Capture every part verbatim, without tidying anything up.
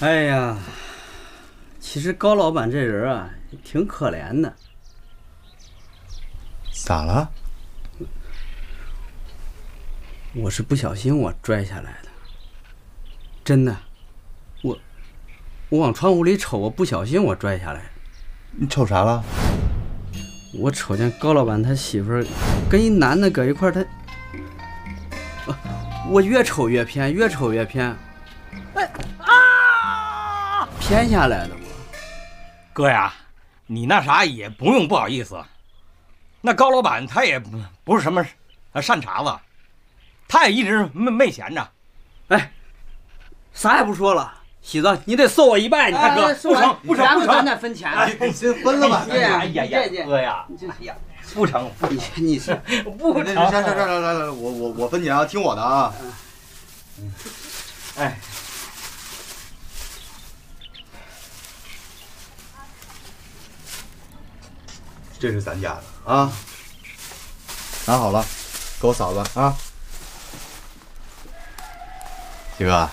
哎呀，其实高老板这人啊，挺可怜的。 咋了？ 我是不小心我拽下来的，真的。我我往窗户里瞅，我不小心我拽下来。 你瞅啥了？ 我瞅见高老板他媳妇儿跟一男的搁一块儿，他，我越瞅越偏，越瞅越偏。哎啊！偏下来的我。 哥呀，你那啥也不用不好意思。那高老板他也不不是什么善茬子，他也一直没没闲着。 哎，啥也不说了，喜子，你得送我一半，你看哥，不成不成不成，咱得分钱。 你先分了吧。 哎呀呀，哥呀，哎呀，不成， 你你是不成。 来来来来来，我我我分钱啊，听我的啊。 哎。 这是咱家的啊，拿好了，给我嫂子啊。喜哥，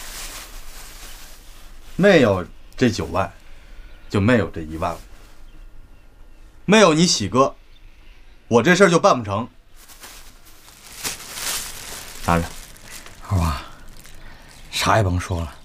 没有这九万，就没有这一万了。没有你喜哥，我这事儿就办不成。拿着， 二娃，啥也甭说了，